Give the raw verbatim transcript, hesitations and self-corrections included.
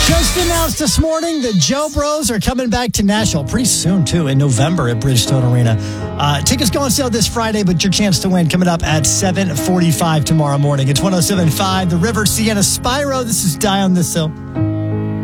Just announced this morning that Joe Bros are coming back to Nashville pretty soon, too, in November at Bridgestone Arena. Uh, tickets go on sale this Friday, but your chance to win coming up at seven forty-five tomorrow morning. It's one oh seven point five The River, Sienna Spyro. This is Die on This Hill.